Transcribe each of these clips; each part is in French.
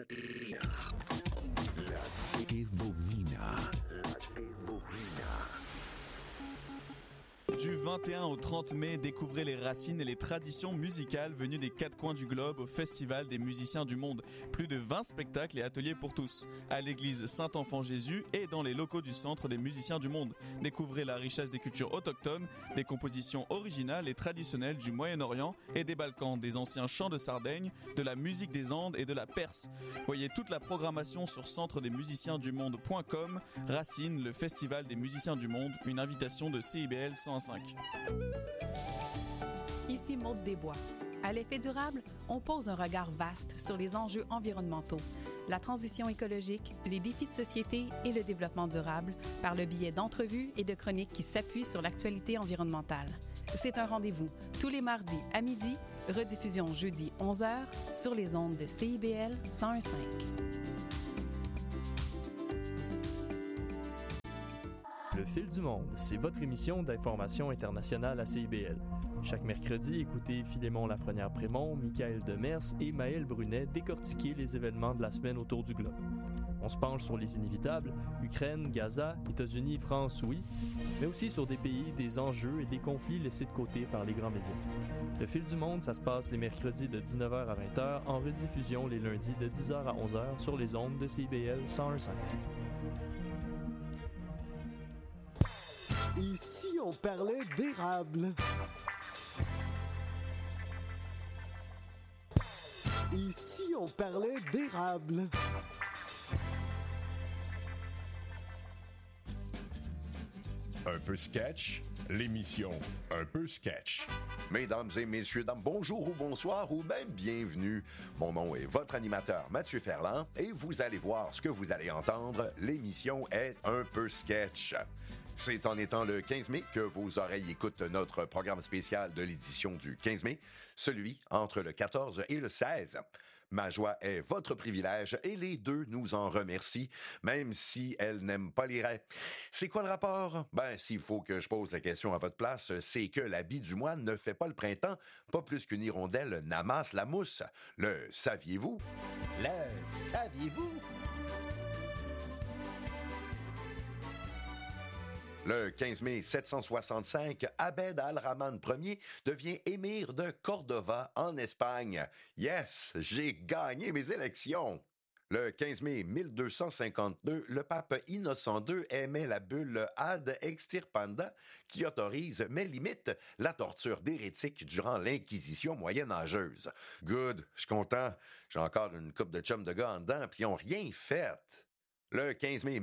Du 21 au 30 mai, découvrez les racines et les traditions musicales venues des quatre coins du globe au Festival des musiciens du monde. Plus de 20 spectacles et ateliers pour tous. À l'église Saint-Enfant-Jésus et dans les locaux du Centre des musiciens du monde. Découvrez la richesse des cultures autochtones, des compositions originales et traditionnelles du Moyen-Orient et des Balkans, des anciens chants de Sardaigne, de la musique des Andes et de la Perse. Voyez toute la programmation sur centredesmusiciensdumonde.com. Racines, le Festival des musiciens du monde, une invitation de CIBL 105. Ici Maude Desbois. À l'effet durable, on pose un regard vaste sur les enjeux environnementaux, la transition écologique, les défis de société et le développement durable par le biais d'entrevues et de chroniques qui s'appuient sur l'actualité environnementale. C'est un rendez-vous tous les mardis à midi, rediffusion jeudi 11h sur les ondes de CIBL 101.5. Le fil du monde, c'est votre émission d'information internationale à CIBL. Chaque mercredi, écoutez Philémon Lafrenière-Prémont, Michael Demers et Maël Brunet décortiquer les événements de la semaine autour du globe. On se penche sur les inévitables, Ukraine, Gaza, États-Unis, France, oui, mais aussi sur des pays, des enjeux et des conflits laissés de côté par les grands médias. Le fil du monde, ça se passe les mercredis de 19h à 20h, en rediffusion les lundis de 10h à 11h sur les ondes de CIBL 101.5. Et si on parlait d'érable? Et si on parlait d'érable? Un peu sketch, l'émission Un peu sketch. Mesdames et messieurs, dames, bonjour ou bonsoir ou même bienvenue. Mon nom est votre animateur Mathieu Ferland et vous allez voir ce que vous allez entendre. L'émission est Un peu sketch. C'est en étant le 15 mai que vos oreilles écoutent notre programme spécial de l'édition du 15 mai, celui entre le 14 et le 16. Ma joie est votre privilège et les deux nous en remercient, même si elles n'aiment pas les raies. C'est quoi le rapport? S'il faut que je pose la question à votre place, c'est que l'habit du moine ne fait pas le printemps, pas plus qu'une hirondelle n'amasse la mousse. Le saviez-vous? Le saviez-vous? Le 15 mai 765, Abd al-Rahman Ier devient émir de Cordova en Espagne. Yes, j'ai gagné mes élections! Le 15 mai 1252, le pape Innocent II émet la bulle Ad Extirpanda qui autorise, mais limite, la torture d'hérétiques durant l'Inquisition moyenâgeuse. Good, je suis content. J'ai encore une couple de chums de gars en dedans, puis ils ont rien fait. Le 15 mai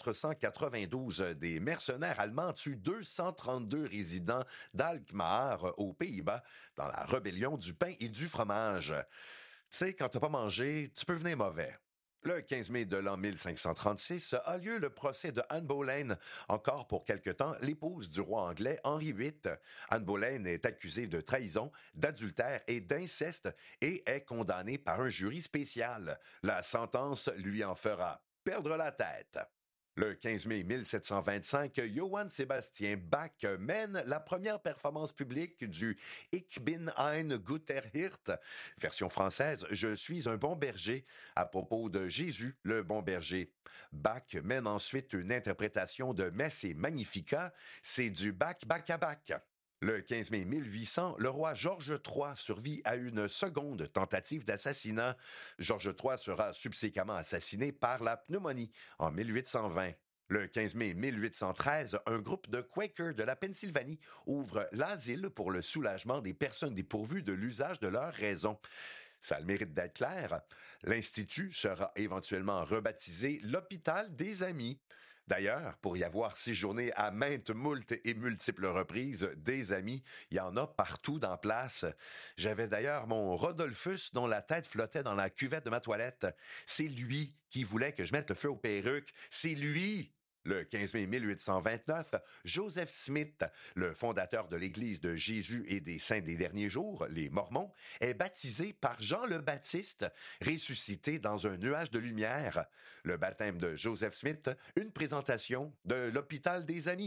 1492, des mercenaires allemands tuent 232 résidents d'Alkmaar, aux Pays-Bas, dans la rébellion du pain et du fromage. Tu sais, quand t'as pas mangé, tu peux venir mauvais. Le 15 mai de l'an 1536 a lieu le procès de Anne Boleyn, encore pour quelque temps l'épouse du roi anglais Henri VIII. Anne Boleyn est accusée de trahison, d'adultère et d'inceste et est condamnée par un jury spécial. La sentence lui en fera perdre la tête. Le 15 mai 1725, Johann Sebastian Bach mène la première performance publique du Ich bin ein guter Hirt, version française « Je suis un bon berger », à propos de Jésus, le bon berger. Bach mène ensuite une interprétation de Messe et Magnificat, c'est du Bach à Bach. Le 15 mai 1800, le roi Georges III survit à une seconde tentative d'assassinat. Georges III sera subséquemment assassiné par la pneumonie en 1820. Le 15 mai 1813, un groupe de Quakers de la Pennsylvanie ouvre l'asile pour le soulagement des personnes dépourvues de l'usage de leur raison. Ça a le mérite d'être clair. L'Institut sera éventuellement rebaptisé l'Hôpital des Amis. D'ailleurs, pour y avoir séjourné à maintes moultes et multiples reprises, des amis, il y en a partout dans place. J'avais d'ailleurs mon Rodolphus dont la tête flottait dans la cuvette de ma toilette. C'est lui qui voulait que je mette le feu aux perruques. C'est lui! Le 15 mai 1829, Joseph Smith, le fondateur de l'Église de Jésus et des Saints des Derniers Jours, les Mormons, est baptisé par Jean le Baptiste, ressuscité dans un nuage de lumière. Le baptême de Joseph Smith, une présentation de l'Hôpital des Amis.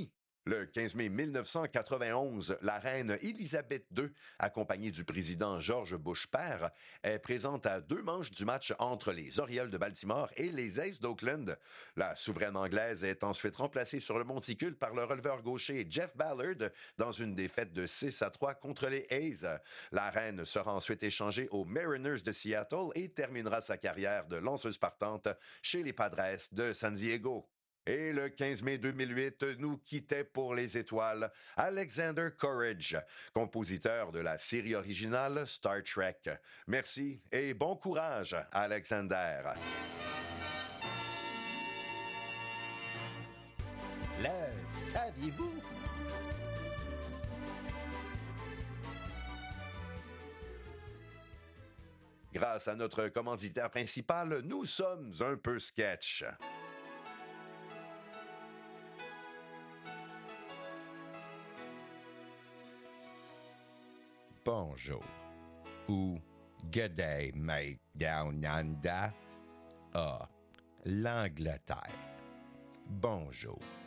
Le 15 mai 1991, la reine Élisabeth II, accompagnée du président George Bush père, est présente à 2 manches du match entre les Orioles de Baltimore et les Aces d'Oakland. La souveraine anglaise est ensuite remplacée sur le monticule par le releveur gaucher Jeff Ballard dans une défaite de 6-3 contre les A's. La reine sera ensuite échangée aux Mariners de Seattle et terminera sa carrière de lanceuse partante chez les Padres de San Diego. Et le 15 mai 2008 nous quittait pour les étoiles Alexander Courage, compositeur de la série originale Star Trek. Merci et bon courage, Alexander. Le saviez-vous? Grâce à notre commanditaire principal, nous sommes un peu sketch. Bonjour ou good day, mate down under. Ah, l'Angleterre. Bonjour.